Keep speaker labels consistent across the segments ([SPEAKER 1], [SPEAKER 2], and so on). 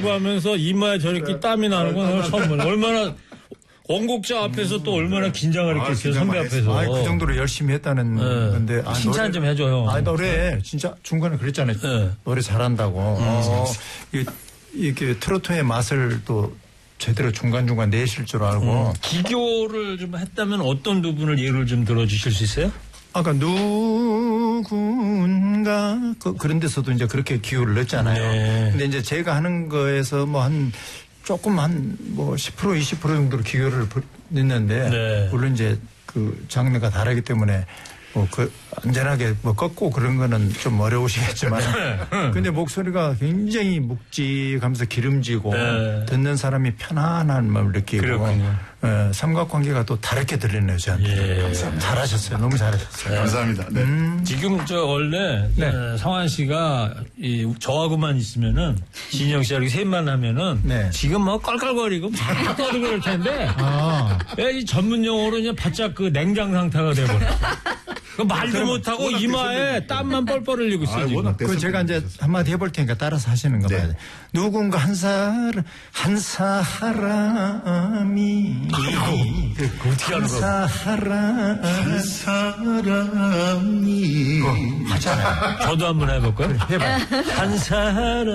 [SPEAKER 1] 달고 하면서 이마에 저렇게 땀이 나는 건 처음 보네. 얼마나 원곡자 앞에서 또 얼마나 긴장을 했겠어요, 선배 앞에서.
[SPEAKER 2] 그 정도로 열심히 했다는 건데.
[SPEAKER 1] 칭찬 좀 해줘요.
[SPEAKER 2] 노래 진짜 중간에 그랬잖아요. 노래 잘한다고. 이게 트로트의 맛을 또 제대로 중간중간 내실 줄 알고.
[SPEAKER 1] 기교를 좀 했다면 어떤 부분을 예를 좀 들어주실 수 있어요?
[SPEAKER 2] 아까 누군가 그런 데서도 이제 그렇게 기호를 넣었잖아요.
[SPEAKER 1] 네.
[SPEAKER 2] 근데 이제 제가 하는 거에서 뭐 조금 10% 20% 정도로 기호를 넣는데
[SPEAKER 1] 네.
[SPEAKER 2] 물론 이제 그 장르가 다르기 때문에 안전하게 꺾고 그런 거는 좀 어려우시겠지만 근데 목소리가 굉장히 묵직하면서 기름지고 듣는 사람이 편안한 마음을 느끼고 삼각관계가 또 다르게 들리네요 저한테. 감사합니다. 잘하셨어요. 너무 잘하셨어요.
[SPEAKER 3] 감사합니다. 네.
[SPEAKER 1] 지금 원래 성환 씨가 저하고만 있으면은 진영 씨가 이렇게 셋만 하면은 지금 껄껄거리고 막 떠들고 그럴 텐데 왜 이 전문 용어로 그냥 바짝 그 냉장 상태가 돼버려. 말도 못하고 이마에 땀만 뻘뻘 흘리고 있어요.
[SPEAKER 2] 지금. 제가 이제 한마디 해볼 테니까 따라서 하시는 거 봐요. 누군가 한 사람이
[SPEAKER 1] 어떻게 하는 거야?
[SPEAKER 2] 한 사람이
[SPEAKER 1] 하잖아요. 저도 한번 해볼까요?
[SPEAKER 2] 해봐요.
[SPEAKER 1] 한 사람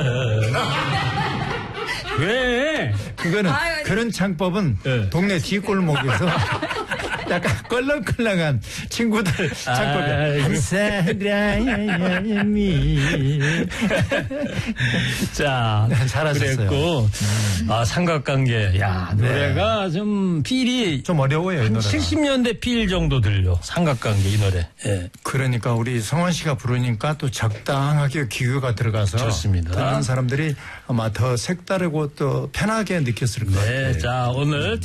[SPEAKER 1] 왜?
[SPEAKER 2] 그거는 그런 창법은 동네 뒷골목에서 약간 껄렁껄렁한 친구들 창법이야. 한 사람이.
[SPEAKER 1] 자,
[SPEAKER 2] 잘하셨어요.
[SPEAKER 1] 그랬고, 삼각관계. 노래가 좀 필이
[SPEAKER 2] 좀 어려워요, 이 노래가.
[SPEAKER 1] 70년대 필 정도 들려. 삼각관계 이 노래.
[SPEAKER 2] 그러니까 우리 성환 씨가 부르니까 또 적당하게 기교가 들어가서
[SPEAKER 1] 좋습니다.
[SPEAKER 2] 듣는 사람들이 아마 더 색다르고 또 편하게 느꼈을 것 같아요.
[SPEAKER 1] 자, 오늘